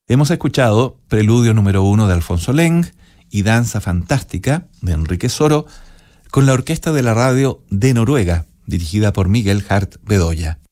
Hemos escuchado Preludio número 1 de Alfonso Leng y Danza Fantástica de Enrique Soro con la Orquesta de la Radio de Noruega, dirigida por Miguel Hart Bedoya.